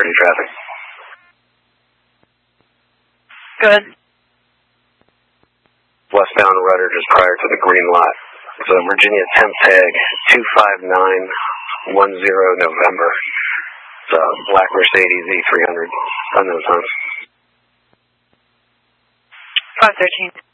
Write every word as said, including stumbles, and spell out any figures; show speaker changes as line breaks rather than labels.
city traffic.
Good.
Westbound rudder just prior to the green lot. So Virginia temp tag two five nine one zero November. It's a black Mercedes E three hundred. Unknown times.
five thirteen.